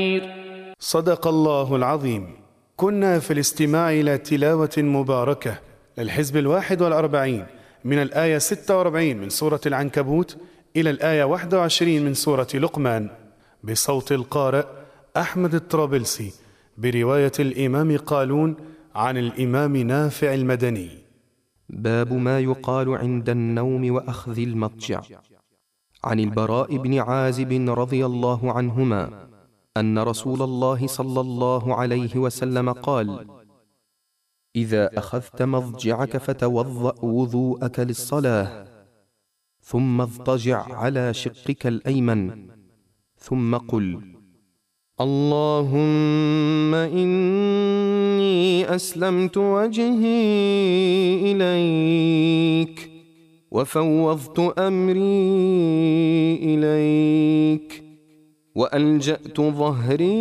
صدق الله العظيم. كنا في الاستماع إلى تلاوة مباركة للحزب 41 من الآية 46 من سورة العنكبوت إلى الآية 21 من سورة لقمان بصوت القارئ أحمد الطرابلسي برواية الإمام قالون عن الإمام نافع المدني. باب ما يقال عند النوم وأخذ المضجع. عن البراء بن عازب رضي الله عنهما أن رسول الله صلى الله عليه وسلم قال: إذا أخذت مضجعك فتوضأ وضوءك للصلاة، ثم اضطجع على شقك الأيمن، ثم قل: اللهم إني أسلمت وجهي إليك وفوضت أمري إليك وألجأت ظهري